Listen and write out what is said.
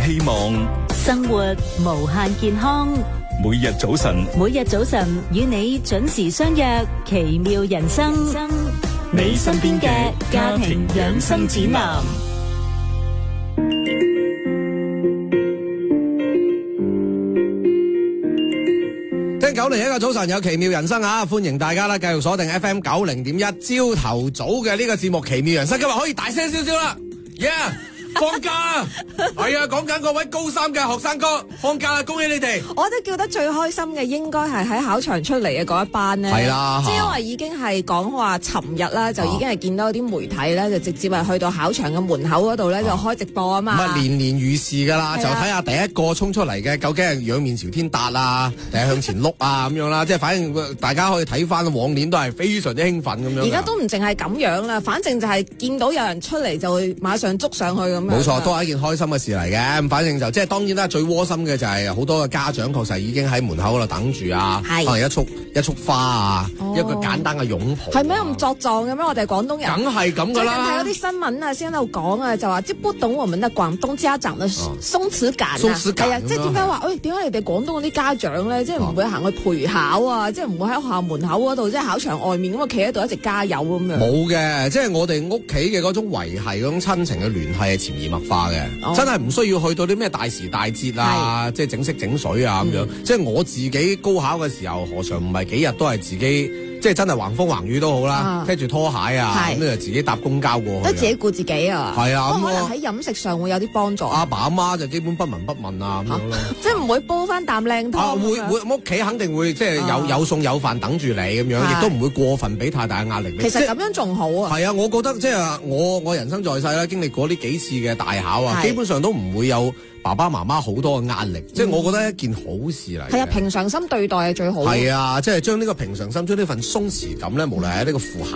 希望， 生活無限健康。 每日早晨與你準時相約，奇妙人生， 你身邊嘅家庭養生指南。 聽901個早晨有奇妙人生啊！歡迎大家啦，繼續鎖定 FM 90.1朝頭早嘅呢個節目奇妙人生。今日可以大聲少少啦 ，yeah！放假啊！係啊，講緊各位高三嘅學生哥放假啦，恭喜你哋！ 我覺得叫得最開心嘅應該係喺考場出嚟嘅嗰一班咧， 係啦， 即係因為已經係講話尋日啦，就已經係見到啲媒體咧，就直接係去到考場嘅門口嗰度咧，就開直播啊嘛。 咁啊，年年如是噶啦，就睇下第一個衝出嚟嘅究竟係仰面朝天達啊，定係向前碌啊咁樣啦。即係反正大家可以睇翻往年都係非常之興奮咁樣。 而家都唔淨係咁樣啦，反正就係見到有人出嚟就會馬上捉上去咁樣。 冇錯，都係一件開心嘅事嚟嘅。咁反正就即係當然啦，最窩心嘅就係好多嘅家長確實已經喺門口嗰度等住啊，可能一束花啊，一個簡單嘅擁抱。係咩咁作狀嘅咩？我哋廣東人。梗係咁噶啦。最近睇嗰啲新聞啊，先喺度講啊，就話即係不懂我們的廣東家長嘅鬆弛感啊。係啊，即係點解話點解你哋廣東嗰啲家長咧，即係唔會行去陪考啊，即係唔會喺學校門口嗰度，即係考場外面咁啊，企喺度一直加油咁樣。冇嘅，即係我哋屋企嘅嗰種維繫嗰種親情嘅聯繫係潛移默化嘅。真係唔需要去到啲咩大時大節啊，即係整色整水啊咁樣。即係我自己高考嘅時候，何嘗唔係幾日都係自己，即係真係橫風橫雨都好啦，踢住拖鞋啊，咁就自己搭公交過去，都自己顧自己啊。係啊，咁可能喺飲食上會有啲幫助。阿爸阿媽就基本不聞不問啊咁樣咯，即係唔會煲翻啖靚湯。會屋企肯定會即係有餸有飯等住你咁樣，亦都唔會過分俾太大嘅壓力。其實咁樣仲好啊。係啊，我覺得即係我人生在世啦，經歷過呢幾次嘅大考啊，基本上都唔會有爸爸媽媽好多嘅壓力，即係我覺得一件好事嚟。係啊，平常心對待係最好。係啊，即係將呢個平常心，將呢份鬆弛感咧，無論係呢個副